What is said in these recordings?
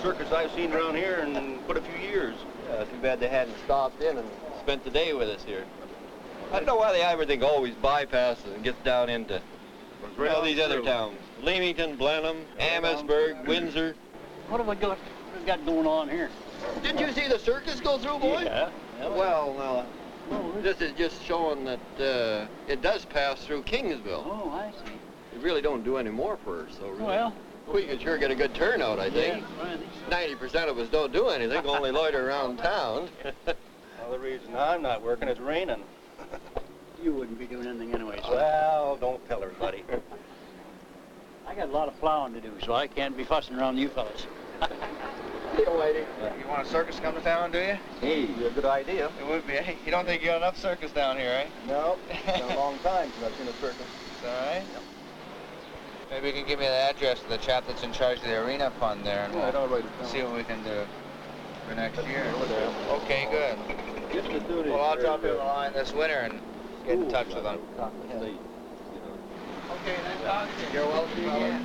circus I've seen around here in quite a few years. Yeah, too bad they hadn't stopped in and spent the day with us here. I don't know why the everything always bypasses and gets down into these other towns. Leamington, Blenheim, Amherstburg, Windsor. What have we got going on here? Didn't you see the circus go through, boy? Yeah. Well, this is just showing that it does pass through Kingsville. Oh, I see. They really don't do any more for us, so really. Well, we could sure get a good turnout, I think. Yeah, 90% of us don't do anything, only loiter around town. Well, the reason I'm not working is raining. you wouldn't be doing anything anyway, so. Well, don't tell everybody. I got a lot of plowing to do, so I can't be fussing around you fellas. Hey, lady. You want a circus come to town, do you? Hey, a good idea. It would be. You don't think you got enough circus down here, eh? No, it's been a long time since I've seen a circus. All right. Maybe you can give me the address of the chap that's in charge of the arena fund there, and we'll see what we can do for next year. Okay, good. Well, I'll drop you a line this winter and get in touch with them. Okay, then talk to you. You're welcome, fella.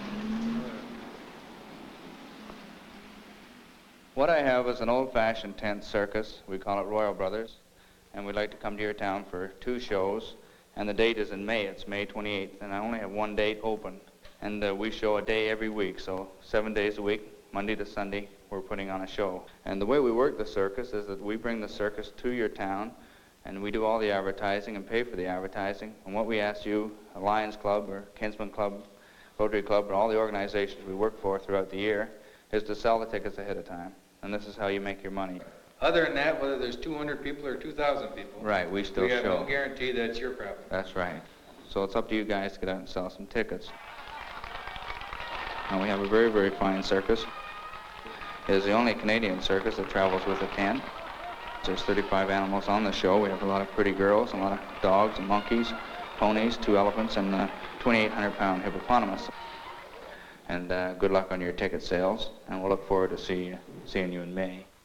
What I have is an old-fashioned tent circus. We call it Royal Brothers, and we'd like to come to your town for 2 shows. And the date is in May. It's May 28th, and I only have 1 date open. And we show a day every week, so 7 days a week, Monday to Sunday, we're putting on a show. And the way we work the circus is that we bring the circus to your town, and we do all the advertising and pay for the advertising. And what we ask you, a Lions Club or Kinsman Club, Rotary Club, or all the organizations we work for throughout the year, is to sell the tickets ahead of time. And this is how you make your money. Other than that, whether there's 200 people or 2,000 people, right, we still have show. No guarantee that it's your profit. That's right. So it's up to you guys to get out and sell some tickets. Now we have a very, very fine circus. It is the only Canadian circus that travels with a tent. There's 35 animals on the show. We have a lot of pretty girls, a lot of dogs and monkeys, ponies, 2 elephants, and a 2,800-pound hippopotamus. And good luck on your ticket sales, and we'll look forward to seeing you in May.